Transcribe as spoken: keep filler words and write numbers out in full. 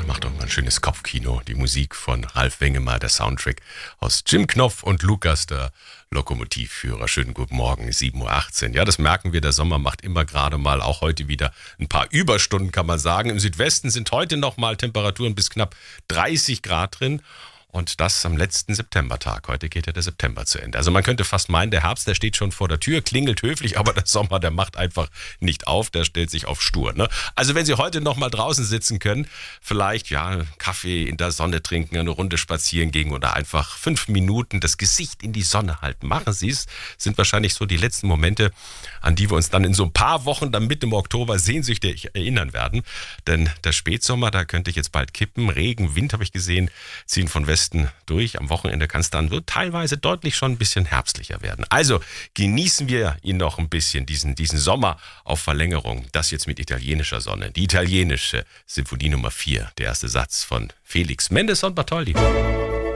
macht doch mal ein schönes Kopfkino. Die Musik von Ralf Wengemer, der Soundtrack aus Jim Knopf und Lukas, der Lokomotivführer. Schönen guten Morgen, sieben Uhr achtzehn. Ja, das merken wir, der Sommer macht immer gerade mal, auch heute wieder ein paar Überstunden, kann man sagen. Im Südwesten sind heute noch mal Temperaturen bis knapp dreißig Grad drin. Und das am letzten Septembertag. Heute geht ja der September zu Ende. Also man könnte fast meinen, der Herbst, der steht schon vor der Tür, klingelt höflich, aber der Sommer, der macht einfach nicht auf, der stellt sich auf stur. Ne? Also wenn Sie heute noch mal draußen sitzen können, vielleicht ja einen Kaffee in der Sonne trinken, eine Runde spazieren gehen oder einfach fünf Minuten das Gesicht in die Sonne halten. Machen Sie es, sind wahrscheinlich so die letzten Momente, an die wir uns dann in so ein paar Wochen, dann Mitte im Oktober, sehnsüchtig erinnern werden. Denn der Spätsommer, da könnte ich jetzt bald kippen. Regen, Wind habe ich gesehen, ziehen von Westen durch. Am Wochenende kann es dann wird teilweise deutlich schon ein bisschen herbstlicher werden. Also genießen wir ihn noch ein bisschen, diesen, diesen Sommer auf Verlängerung. Das jetzt mit italienischer Sonne. Die italienische Sinfonie Nummer vier, der erste Satz von Felix Mendelssohn Bartholdy.